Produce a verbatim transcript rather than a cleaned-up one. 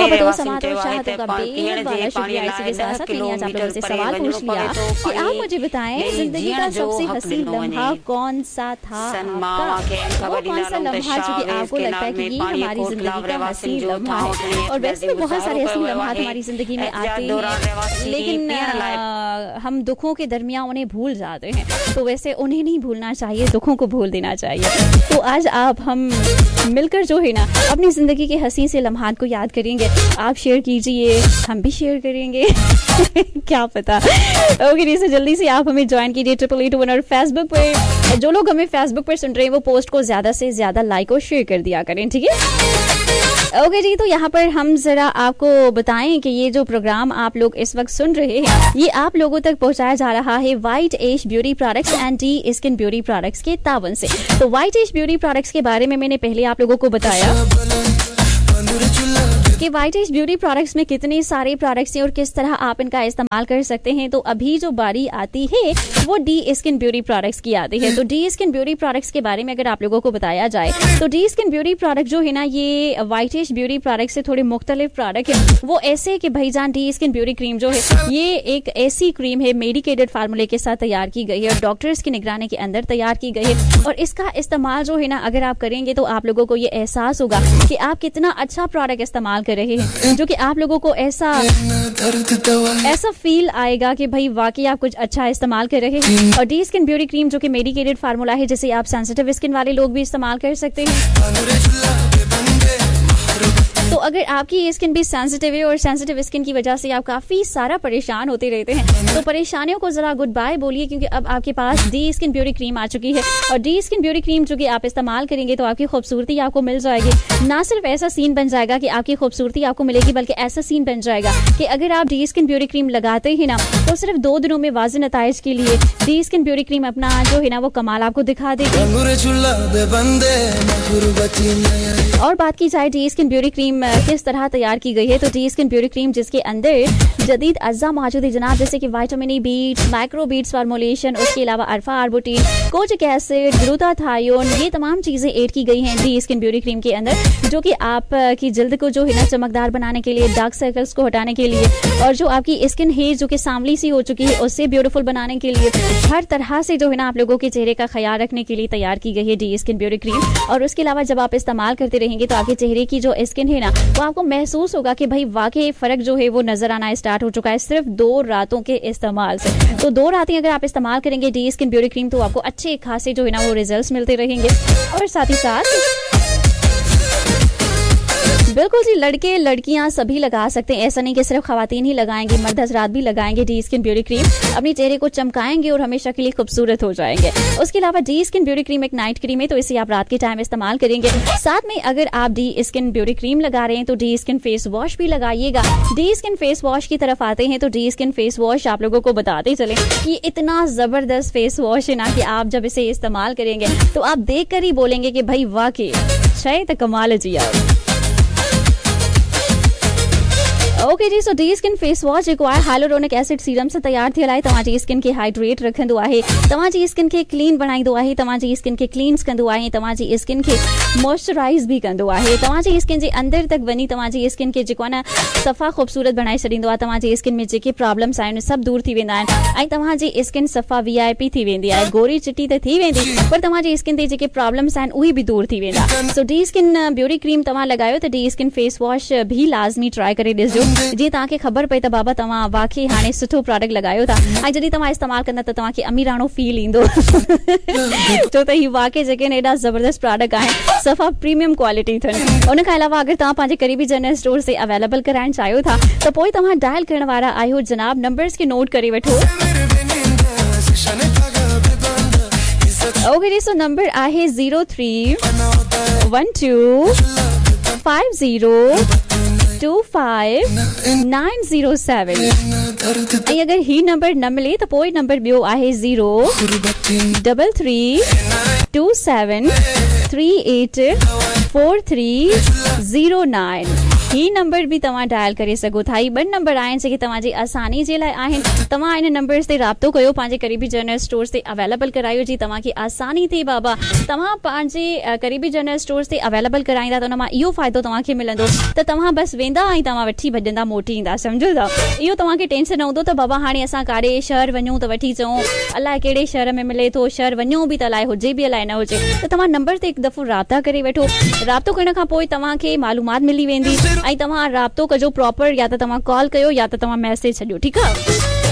मोहब्बतों समात और चाहतों का बेहद वाला शुक्रिया। इसी के साथ साथ मैंने आज आप लोगों से सवाल पूछ लिया कि आप मुझे बताएं जिंदगी का सबसे हसीन लम्हा कौन सा था आपका, वो कौन सा लम्हा जो कि आपको लगता है कि ये हमारी जिंदगी का हसीन लम्हा है। और वैसे भी बहुत सारे हसीन लम्हा हमारी जिंदगी में आते हैं, लेकिन आ, हम दुखों के दरमियान उन्हें भूल जाते हैं। तो वैसे उन्हें नहीं भूलना चाहिए, दुखों को भूल देना चाहिए। तो आज आप हम मिलकर जो है ना अपनी जिंदगी के हसीन से लम्हात को याद करेंगे। आप शेयर कीजिए, हम भी शेयर करेंगे क्या पता। ओके जी, जल्दी से आप हमें ज्वाइन कीजिए ट्रिपल एट वन और फेसबुक पे जो लोग हमें फेसबुक पर सुन रहे हैं वो पोस्ट को ज्यादा से ज्यादा लाइक और शेयर कर दिया करें, ठीक है। ओके जी, तो यहाँ पर हम जरा आपको बताएं कि ये जो प्रोग्राम आप लोग इस वक्त सुन रहे हैं ये आप लोगों तक पहुंचाया जा रहा है white as beauty products and D skin beauty products के तावन से। तो व्हाइट एज ब्यूटी प्रोडक्ट्स के बारे में मैंने पहले आप लोगों को बताया कि व्हाइट एज ब्यूटी प्रोडक्ट्स में कितने सारे प्रोडक्ट्स हैं और किस तरह आप इनका इस्तेमाल कर सकते हैं। तो अभी जो बारी आती है वो डी स्किन ब्यूटी प्रोडक्ट्स की आती है। तो डी स्किन ब्यूटी प्रोडक्ट्स के बारे में अगर आप लोगों को बताया जाए तो डी स्किन ब्यूटी प्रोडक्ट जो है ना ये व्हाइट एज ब्यूटी प्रोडक्ट से थोड़े मुख्तलिफ प्रोडक्ट है। वो ऐसे कि भाईजान डी स्किन ब्यूटी क्रीम जो है ये एक ऐसी क्रीम है मेडिकेटेड फार्मूले के साथ तैयार की गई है और डॉक्टर्स की निगरानी के अंदर तैयार की गई है। और इसका इस्तेमाल जो है ना अगर आप करेंगे तो आप लोगों को ये एहसास होगा कि आप कितना अच्छा प्रोडक्ट इस्तेमाल कर रहे हैं, जो कि आप लोगों को ऐसा ऐसा फील आएगा कि भाई वाकई आप कुछ अच्छा इस्तेमाल कर रहे हैं। और डी स्किन ब्यूटी क्रीम जो कि मेडिकेटेड फार्मूला है, जिसे आप सेंसिटिव स्किन वाले लोग भी इस्तेमाल कर सकते हैं। तो अगर आपकी ये स्किन भी सेंसिटिव है और सेंसिटिव स्किन की वजह से आप काफी सारा परेशान होते रहते हैं तो परेशानियों को जरा गुड बाय बोलिए, क्योंकि अब आपके पास डी स्किन ब्यूटी क्रीम आ चुकी है। और डी स्किन ब्यूटी क्रीम जो कि आप इस्तेमाल करेंगे तो आपकी खूबसूरती आपको मिल जाएगी। ना सिर्फ ऐसा सीन बन जाएगा कि आपकी खूबसूरती आपको मिलेगी, बल्कि ऐसा सीन बन जाएगा कि अगर आप डी स्किन ब्यूटी क्रीम लगाते ही ना तो सिर्फ दो दिनों में वाज़े नताइज के लिए डी स्किन ब्यूटी क्रीम अपना जो है ना वो कमाल आपको दिखा देगी। और बात की जाए डी स्किन ब्यूटी क्रीम किस तरह तैयार की गई है, तो डी स्किन ब्यूटी क्रीम जिसके अंदर जदीद अज्जा मौजूद है जनाब, जैसे कि vitamin E beats, micro beats formulation, उसके अलावा alpha arbutin, kojic acid, glutathione, ये तमाम चीजें ऐड की गई हैं डी स्किन ब्यूटी क्रीम के अंदर, जो कि आप की जल्द को जो है ना चमकदार बनाने के लिए, डार्क सर्कल्स को हटाने के लिए और जो आपकी स्किन है जो कि सांवली सी हो चुकी है उससे ब्यूटीफुल बनाने के लिए, हर तरह से जो है ना आप लोगों के चेहरे का ख्याल रखने के लिए तैयार की गई है डी स्किन ब्यूटी क्रीम। और उसके अलावा जब आप इस्तेमाल करते रहेंगे तो आपके चेहरे की जो स्किन है ना वो आपको महसूस होगा कि भाई वाकई फर्क जो है वो नजर आना स्टार्ट हो चुका है सिर्फ दो रातों के इस्तेमाल से। तो दो रातें अगर आप इस्तेमाल करेंगे डी स्किन ब्यूटी क्रीम तो आपको अच्छे खासे जो है ना वो रिजल्ट्स मिलते रहेंगे। और साथ ही साथ बिल्कुल जी लड़के लड़कियां सभी लगा सकते हैं, ऐसा नहीं कि सिर्फ खवातीन ही लगाएंगे, मर्द हजरात भी लगाएंगे डी स्किन ब्यूटी क्रीम, अपने चेहरे को चमकाएंगे और हमेशा के लिए खूबसूरत हो जाएंगे। उसके अलावा डी स्किन ब्यूटी क्रीम एक नाइट क्रीम है, तो इसे आप रात के टाइम इस्तेमाल करेंगे। साथ में अगर आप डी स्किन ब्यूटी क्रीम लगा रहे हैं तो डी स्किन फेस वॉश भी लगाइएगा। डी स्किन फेस वॉश की तरफ आते हैं तो डी स्किन फेस वॉश आप लोगों को बताते चले कि इतना जबरदस्त फेस वॉश है ना कि आप जब इसे इस्तेमाल करेंगे तो आप देख कर ही बोलेंगे कि भाई वाकई शायद तो कमाल जी आप। ओके जी, सो डी स्किन फेस वॉश जेको आहे हाइलुरोनिक एसिड सीरम से तैयार थियल आहे। तव्हांजी स्किन खे हाइड्रेट रखंदो आहे, तव्हांजी स्किन खे क्लीन बनाईंदो आहे, तव्हांजी स्किन खे क्लीन्स कंदो आहे, तव्हांजी स्किन खे मॉइस्चराइज भी कंदो आहे, तव्हांजी स्किन जे अंदर तक वञी तव्हांजी स्किन खे जेको आहे न सफ़ा ख़ूबसूरत बणाए छॾींदो आहे। तव्हांजी स्किन में जेके प्रॉब्लम्स आहिनि सभु दूर थी वेंदा आहिनि ऐं तव्हांजी स्किन सफ़ा वी आई पी थी वेंदी आहे। गोरी चिटी त थी वेंदी पर तव्हांजी स्किन ते जेके प्रॉब्लम्स आहिनि उहे बि दूर थी वेंदा। सो डी स्किन ब्यूटी क्रीम तव्हां लॻायो त डी स्किन फेस वॉश भी लाज़मी ट्राई करे ॾिसजो, जीअं तव्हांखे ख़बर पए त बाबा तव्हां वाकई हाणे सुठो प्रोडक्ट लॻायो था ऐं जॾहिं तव्हां इस्तेमालु कंदा त तव्हांखे अमीराणो फील ईंदो छो त ही वाकई जेके आहिनि एॾा ज़बरदस्त प्रोडक्ट आहिनि, सफ़ा प्रीमियम क्वालिटी अथनि। उन खां अलावा अगरि तव्हां पंहिंजे क़रीबी जनरल स्टोर से अवेलेबल कराइणु चाहियो था त पोइ तव्हां डायल करण वारा आहियो जनाब, नंबर्स खे नोट करे वठो। ओके जी, सो नंबर आहे zero three one two five zero two five nine zero seven ऐं अगरि ही नंबर न मिले त पोइ नंबर ॿियो आहे zero double three to seven three eight four three zero nine. He number बि तव्हां डायल करे सघो था। ही ॿ नंबर आहिनि जेके तव्हांजी आसानी जे लाइ आहिनि। तव्हां इन नंबर्स ते राब्तो कयो, पंहिंजे क़रीबी जनरल स्टोर्स ते अवेलेबल करायो जी तव्हांखे आसानी थिए बाबा। तव्हां पंहिंजे क़रीबी जनरल स्टोर्स ते अवेलेबल कराईंदा त उन मां इहो फ़ाइदो तव्हांखे मिलंदो त तव्हां बसि वेंदा ऐं तव्हां वठी भॼंदा मोटी ईंदा, सम्झो था। इहो तव्हांखे टेंशन न हूंदो त बाबा हाणे असां काॾे शहर वञूं त वठी अचूं, अलाए कहिड़े शहर में मिले थो, शहर वञूं बि त अलाए हुजे बि अलाए न हुजे। त तव्हां नंबर ते हिकु दफ़ो राब्ता करे वठो। राब्तो करण खां पोइ तव्हांखे मालूमात मिली वेंदी ऐं तव्हां राब्तो कजो प्रॉपर, या त तव्हां कॉल कयो या त तव्हां मैसेज छॾियो, ठीकु आहे।